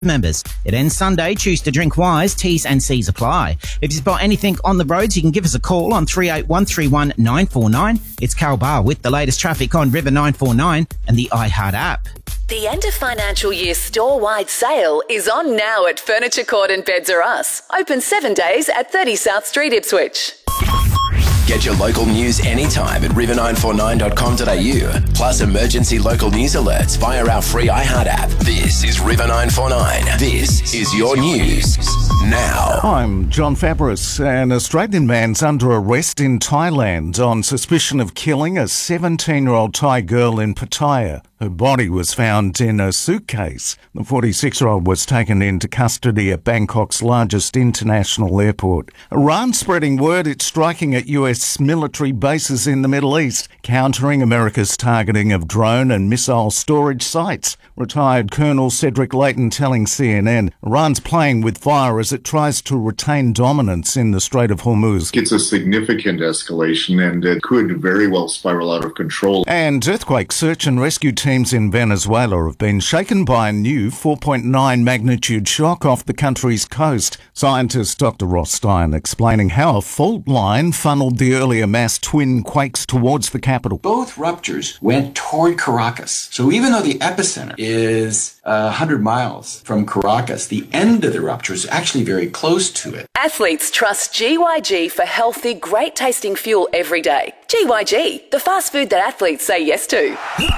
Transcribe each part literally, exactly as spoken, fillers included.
members. It ends Sunday. Choose to drink wise. T's and C's apply. If you spot anything on the roads, you can give us a call on three eight one three one nine four nine. It's Carl Barr with the latest traffic on River nine four nine and the iHeart app. The end of financial year store-wide sale is on now at Furniture Court and Beds R Us. Open seven days at thirty South Street, Ipswich. Get your local news anytime at river nine four nine dot com dot a u. Plus emergency local news alerts via our free iHeart app. This is River nine four nine. This is your news now. I'm John Fabris. An Australian man's under arrest in Thailand on suspicion of killing a seventeen-year-old Thai girl in Pattaya. Her body was found in a suitcase. The forty-six-year-old was taken into custody at Bangkok's largest international airport. Iran spreading word it's striking at U S military bases in the Middle East, countering America's targeting of drone and missile storage sites. Retired Colonel Cedric Layton telling C N N, Iran's playing with fire as it tries to retain dominance in the Strait of Hormuz. It's a significant escalation and it could very well spiral out of control. And earthquake search and rescue teams Teams in Venezuela have been shaken by a new four point nine magnitude shock off the country's coast. Scientist Doctor Ross Stein explaining how a fault line funneled the earlier mass twin quakes towards the capital. Both ruptures went toward Caracas. So even though the epicenter is uh, one hundred miles from Caracas, the end of the rupture is actually very close to it. Athletes trust G Y G for healthy, great-tasting fuel every day. G Y G, the fast food that athletes say yes to.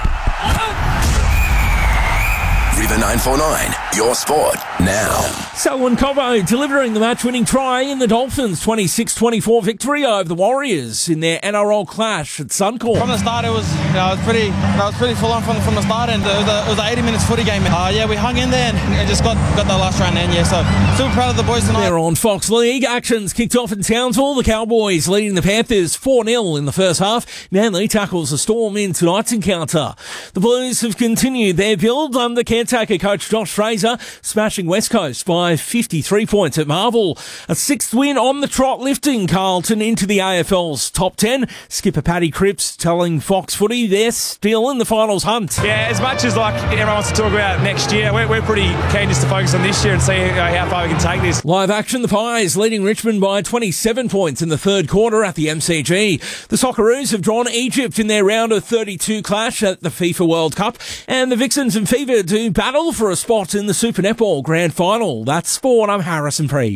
River nine four nine, your sport now. Selwyn Cobbo delivering the match-winning try in the Dolphins' twenty-six twenty-four victory over the Warriors in their N R L clash at Suncorp. From the start, it was, you know, it was pretty, it was pretty full on from, from the start, and it was, a, it was an eighty minutes footy game. Uh, yeah, we hung in there and, and just got got the last round in. Yeah, so super proud of the boys tonight. They're on Fox League. Actions kicked off in Townsville. The Cowboys leading the Panthers four nil in the first half. Manly tackles the Storm in tonight's encounter. The Blues have continued their build under caretaker coach Josh Fraser, smashing West Coast by fifty-three points at Marvel. A sixth win on the trot, lifting Carlton into the A F L's top ten. Skipper Paddy Cripps telling Fox Footy they're still in the finals hunt. Yeah, as much as like everyone wants to talk about next year, we're, we're pretty keen just to focus on this year and see uh, how far we can take this. Live action, the Pies leading Richmond by twenty-seven points in the third quarter at the M C G. The Socceroos have drawn Egypt in their round of thirty-two clash at the FIFA World Cup, and the Vixens and Fever do battle for a spot in the Super Netball Grand Final. That's sport. I'm Harrison Preece.